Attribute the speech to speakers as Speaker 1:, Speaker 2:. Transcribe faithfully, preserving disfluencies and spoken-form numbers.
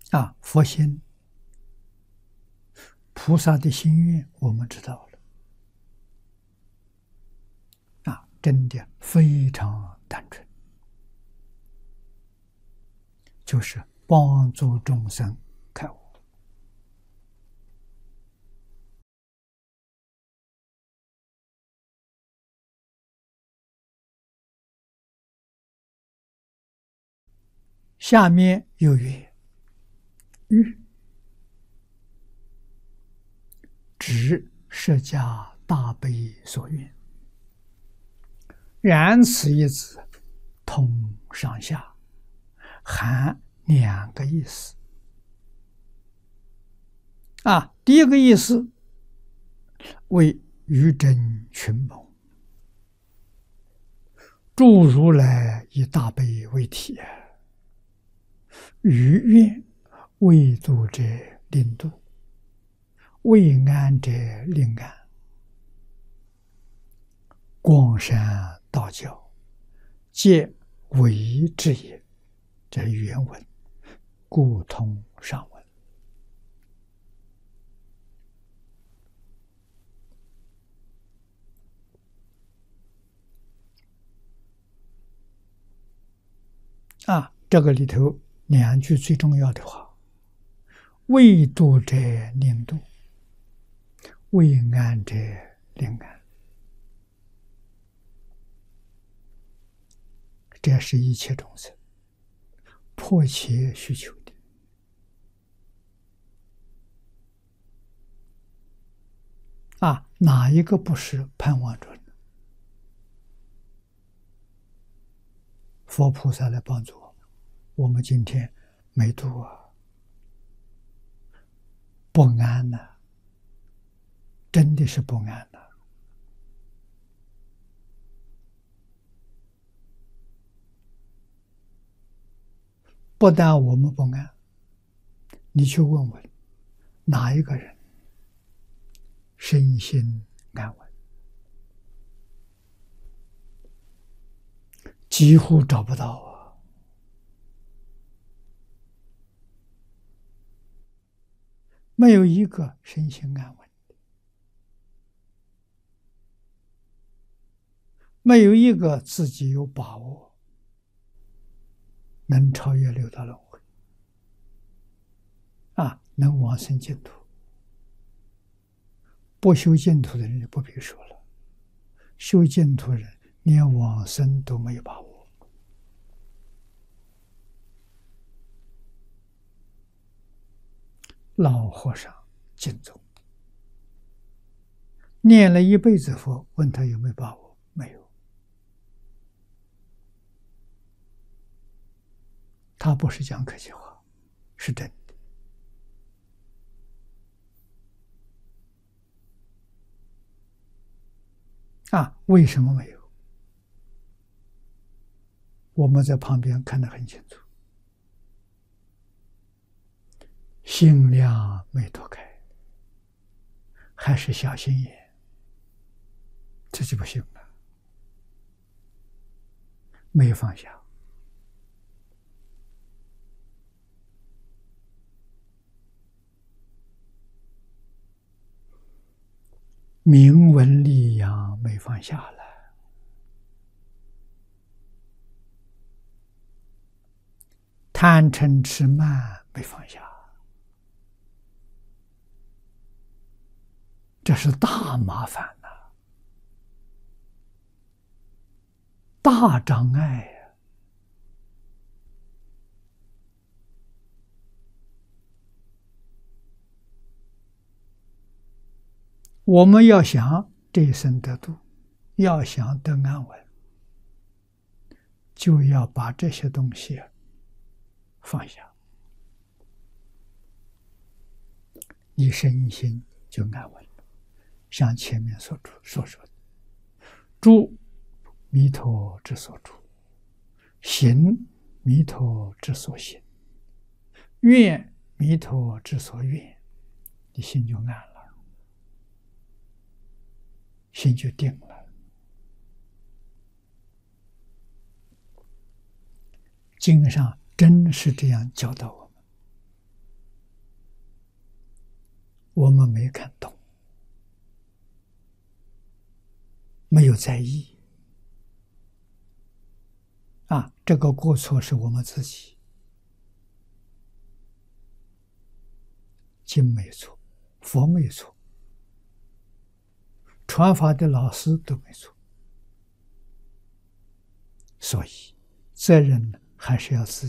Speaker 1: 啊，佛心、菩萨的心愿我们知道了啊，真的非常单纯，就是帮助众生开悟。下面又曰：欲指释迦大悲所愿。然此一字通上下，含两个意思。啊，第一个意思为愚真群谋，诸如来以大悲为体，于愿为度者令度，为安者令安。广山道教，皆为之也。这是原文，故通上文。啊，这个里头两句最重要的话：为度者令度，为安者令安。这是一切众生迫切需求的。啊，哪一个不是盼望着呢？佛菩萨来帮助我们，我们今天没度啊，不安呐、啊，真的是不安呐、啊。不但我们不安，你去问问哪一个人身心安稳，几乎找不到啊。没有一个身心安稳的，没有一个自己有把握能超越六道轮回啊，能往生净土。不修净土的人就不必说了，修净土人连往生都没有把握。老和尚净宗念了一辈子佛，问他有没有把握？没有。他不是讲客气话，是真的。啊，为什么没有？我们在旁边看得很清楚，心量没脱开，还是小心眼，这就不行了，没有放下。明文利养没放下了，贪嗔痴慢没放下，这是大麻烦呐、啊，大障碍呀、啊。我们要想这一生得度，要想得安稳，就要把这些东西放下，你身心就安稳了。像前面所所说的，住弥陀之所住，行弥陀之所行，愿弥陀之所愿，你心就安了，心就定了。经上真是这样教导我们。 我们没看懂，没有在意啊，这个过错是我们自己。经没错，佛没错，传法的老师都没错，所以责任还是要自己。